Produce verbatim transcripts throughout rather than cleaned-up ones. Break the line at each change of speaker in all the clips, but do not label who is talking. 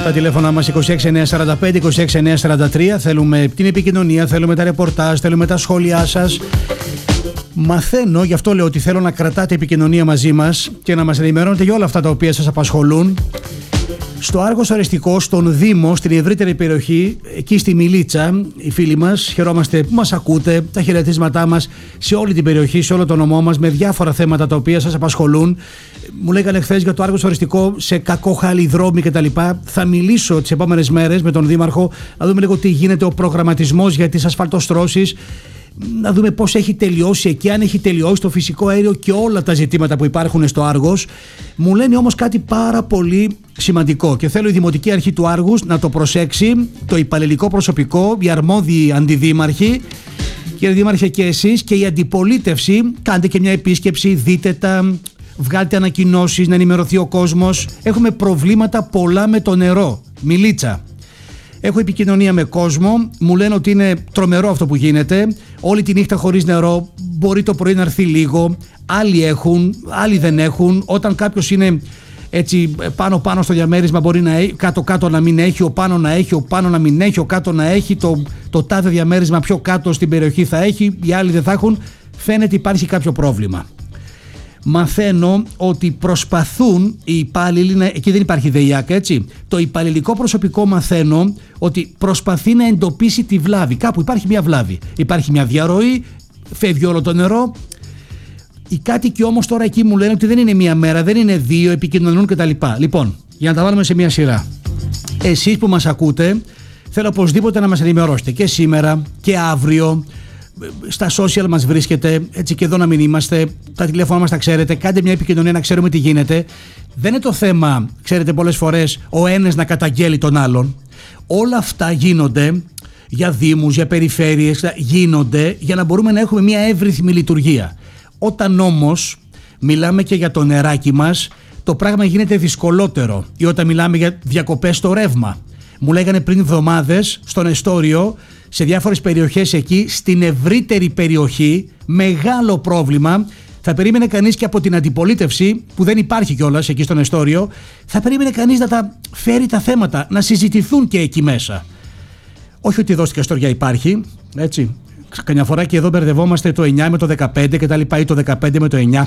Τα τηλέφωνα μας είκοσι έξι εννιακόσια σαράντα πέντε είκοσι έξι εννιακόσια σαράντα τρία. Θέλουμε την επικοινωνία, θέλουμε τα ρεπορτάζ, θέλουμε τα σχόλιά σας. Μαθαίνω, γι' αυτό λέω ότι θέλω να κρατάτε επικοινωνία μαζί μας και να μας ενημερώνετε για όλα αυτά τα οποία σας απασχολούν. Στο Άργος Οριστικό, στον Δήμο, στην ευρύτερη περιοχή, εκεί στη Μιλίτσα, οι φίλοι μας, χαιρόμαστε που μας ακούτε, τα χαιρετίσματά μας σε όλη την περιοχή, σε όλο το νομό μας, με διάφορα θέματα τα οποία σας απασχολούν. Μου λέγανε χθες για το Άργος Οριστικό, σε κακόχαλοι δρόμοι κτλ. Θα μιλήσω τις επόμενες μέρες με τον Δήμαρχο, να δούμε λίγο τι γίνεται, ο προγραμματισμός για τις ασφαλτοστρώσεις. Να δούμε πώς έχει τελειώσει εκεί, αν έχει τελειώσει το φυσικό αέριο και όλα τα ζητήματα που υπάρχουν στο Άργος. Μου λένε όμως κάτι πάρα πολύ σημαντικό και θέλω η Δημοτική Αρχή του Άργους να το προσέξει, το υπαλληλικό προσωπικό, οι αρμόδιοι αντιδήμαρχοι, κύριε Δήμαρχε, και εσείς και η αντιπολίτευση. Κάντε και μια επίσκεψη, δείτε τα, βγάλτε ανακοινώσεις, να ενημερωθεί ο κόσμος. Έχουμε προβλήματα πολλά με το νερό. Μιλίτσα. Έχω επικοινωνία με κόσμο, μου λένε ότι είναι τρομερό αυτό που γίνεται. Όλη τη νύχτα χωρίς νερό, μπορεί το πρωί να έρθει λίγο. Άλλοι έχουν, άλλοι δεν έχουν. Όταν κάποιος είναι έτσι πάνω-πάνω στο διαμέρισμα, μπορεί να έχει, κάτω-κάτω να μην έχει, ο πάνω να έχει, ο πάνω να μην έχει, ο κάτω να έχει. Το, το τάδε διαμέρισμα πιο κάτω στην περιοχή θα έχει, οι άλλοι δεν θα έχουν. Φαίνεται υπάρχει κάποιο πρόβλημα. Μαθαίνω ότι προσπαθούν οι υπάλληλοι, να, εκεί δεν υπάρχει ΔΕΙΑΚ, έτσι. Το υπαλληλικό προσωπικό, μαθαίνω ότι προσπαθεί να εντοπίσει τη βλάβη. Κάπου υπάρχει μια βλάβη, υπάρχει μια διαρροή, φεύγει όλο το νερό. Οι κάτοικοι όμως τώρα εκεί μου λένε ότι δεν είναι μια μέρα, δεν είναι δύο, επικοινωνούν κτλ. Λοιπόν, για να τα βάλουμε σε μια σειρά. Εσείς που μας ακούτε, θέλω οπωσδήποτε να μας ενημερώσετε και σήμερα και αύριο. Στα social μας βρίσκεται, έτσι, και εδώ να μην είμαστε. Τα τηλέφωνα μας τα ξέρετε. Κάντε μια επικοινωνία να ξέρουμε τι γίνεται. Δεν είναι το θέμα, ξέρετε, πολλές φορές ο ένας να καταγγέλει τον άλλον. Όλα αυτά γίνονται για δήμους, για περιφέρειες, γίνονται για να μπορούμε να έχουμε μια εύρυθμη λειτουργία. Όταν όμως μιλάμε και για το νεράκι μας, το πράγμα γίνεται δυσκολότερο. Ή όταν μιλάμε για διακοπές στο ρεύμα. Μου λέγανε πριν εβδομάδες στον Εστόριο, σε διάφορες περιοχές εκεί, στην ευρύτερη περιοχή, μεγάλο πρόβλημα. Θα περίμενε κανείς και από την αντιπολίτευση, που δεν υπάρχει κιόλας εκεί στον Εστόριο, θα περίμενε κανείς να τα φέρει τα θέματα, να συζητηθούν και εκεί μέσα. Όχι ότι εδώ στην Καστοριά υπάρχει, έτσι. Καμιά φορά και εδώ μπερδευόμαστε το εννιά με το δεκαπέντε και τα λοιπά, ή το δεκαπέντε με το εννιά.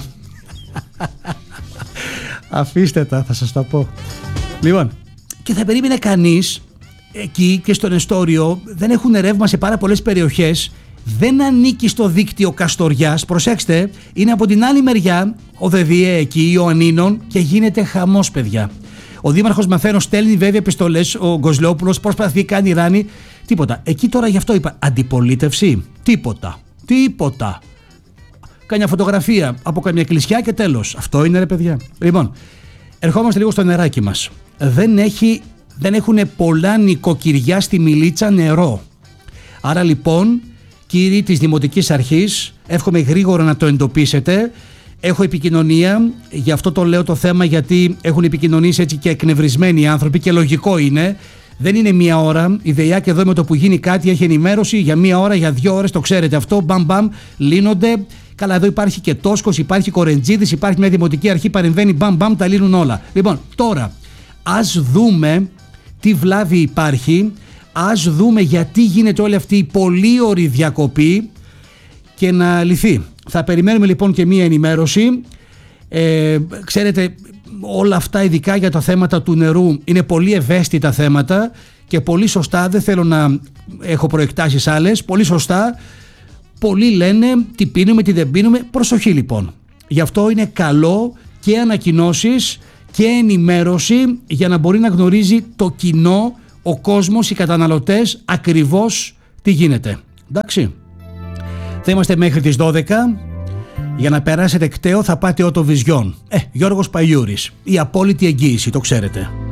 Αφήστε τα, θα σας τα πω. Λοιπόν, και θα περίμενε κανείς, εκεί και στον Εστόριο δεν έχουν ρεύμα σε πάρα πολλές περιοχές, δεν ανήκει στο δίκτυο Καστοριάς, προσέξτε, είναι από την άλλη μεριά ο ΔΔΕ εκεί, Ιωαννίνων, και γίνεται χαμός, παιδιά. Ο Δήμαρχος, μαθαίνω, στέλνει βέβαια επιστολές, ο Γκοσλεόπουλος προσπαθεί, κάνει ράνι, τίποτα. Εκεί τώρα γι' αυτό είπα, αντιπολίτευση, τίποτα, τίποτα. Κάμια φωτογραφία από καμιά εκκλησιά και τέλος. Αυτό είναι, ρε παιδιά. Λοιπόν, ερχόμαστε λίγο στο νεράκι μας. Δεν έχει... Δεν έχουν πολλά νοικοκυριά στη Μιλίτσα νερό. Άρα λοιπόν, κύριοι της Δημοτικής Αρχής, εύχομαι γρήγορα να το εντοπίσετε. Έχω επικοινωνία, γι' αυτό το λέω το θέμα, γιατί έχουν επικοινωνήσει έτσι και εκνευρισμένοι άνθρωποι και λογικό είναι. Δεν είναι μία ώρα. Η ΔΕΙΑΚ εδώ με το που γίνει κάτι έχει ενημέρωση για μία ώρα, για δύο ώρες, το ξέρετε αυτό. Μπαμ μπαμ, λύνονται. Καλά, εδώ υπάρχει και Τόσκος, υπάρχει Κορεντζίδης, υπάρχει μια Δημοτική Αρχή, παρεμβαίνει, μπαμ μπαμ, τα λύνουν όλα. Λοιπόν, τώρα, ας δούμε τι βλάβη υπάρχει, ας δούμε γιατί γίνεται όλη αυτή η πολύ ωρή διακοπή και να λυθεί. Θα περιμένουμε λοιπόν και μία ενημέρωση. Ε, ξέρετε, όλα αυτά ειδικά για τα θέματα του νερού είναι πολύ ευαίσθητα θέματα και πολύ σωστά, δεν θέλω να έχω προεκτάσεις άλλες, πολύ σωστά πολλοί λένε τι πίνουμε, τι δεν πίνουμε. Προσοχή λοιπόν, γι' αυτό είναι καλό και ανακοινώσεις και ενημέρωση για να μπορεί να γνωρίζει το κοινό, ο κόσμος, οι καταναλωτές ακριβώς τι γίνεται. Εντάξει, θα είμαστε μέχρι τις δώδεκα. Για να περάσετε κταίο θα πάτε ότο Βυζιόν. Ε, Γιώργος Παγιούρης, η απόλυτη εγγύηση, το ξέρετε.